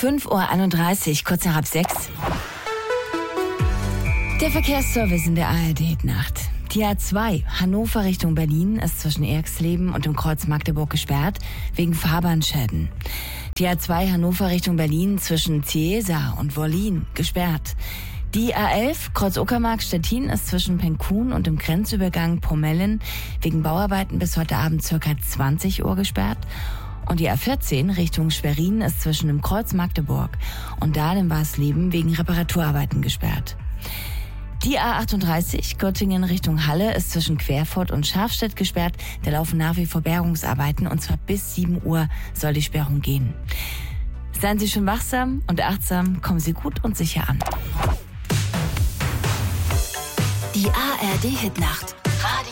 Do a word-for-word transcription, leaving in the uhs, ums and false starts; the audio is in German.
fünf Uhr einunddreißig, kurz nach halb sechs. Der Verkehrsservice in der A R D-Nacht. Die A zwei, Hannover Richtung Berlin, ist zwischen Erxleben und dem Kreuz Magdeburg gesperrt, wegen Fahrbahnschäden. Die A zwei, Hannover Richtung Berlin, zwischen Ciesa und Wollin, gesperrt. Die A elf, Kreuz Uckermark-Stettin, ist zwischen Penkun und dem Grenzübergang Pomellen wegen Bauarbeiten bis heute Abend ca. zwanzig Uhr gesperrt. Und die A vierzehn, Richtung Schwerin, ist zwischen dem Kreuz Magdeburg und Dahlem-Warsleben wegen Reparaturarbeiten gesperrt. Die A achtunddreißig, Göttingen Richtung Halle, ist zwischen Querfurt und Schafstedt gesperrt. Da laufen nach wie vor Bergungsarbeiten und zwar bis sieben Uhr soll die Sperrung gehen. Seien Sie schon wachsam und achtsam, kommen Sie gut und sicher an. Die A R D-Hitnacht.